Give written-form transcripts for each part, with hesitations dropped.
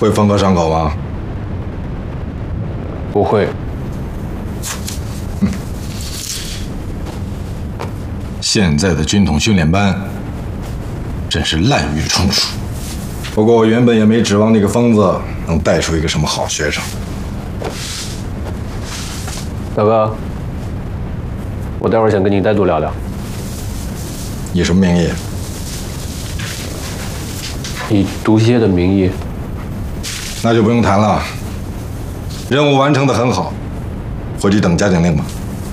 会缝合伤口吗？ 不会。 现在的军统训练班真是滥竽充数。不过我原本也没指望那个疯子能带出一个什么好学生。 大哥，我待会儿想跟你单独聊聊。 以什么名义？ 以毒蝎的名义。 那就不用谈了。任务完成得很好，回去等加警令吧。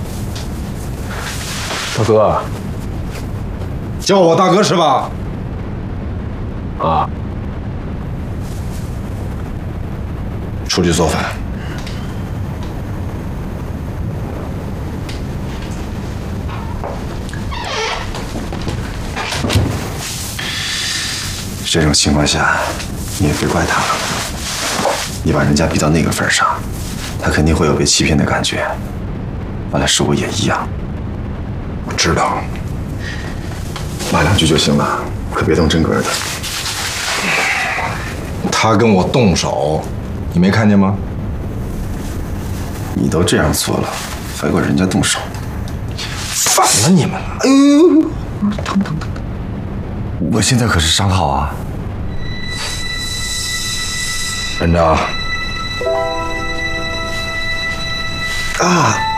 大哥， 叫我大哥是吧？ 啊， 出去做饭。 这种情况下，你也别怪他了。你把人家逼到那个份上，他肯定会有被欺骗的感觉。完了，是我也一样。 我知道， 骂两句就行了，可别动真格的。 他跟我动手，你没看见吗？ 你都这样做了，还管人家动手？ 烦了你们了！ 哎呦，疼！我现在可是伤好啊。 班长。 啊！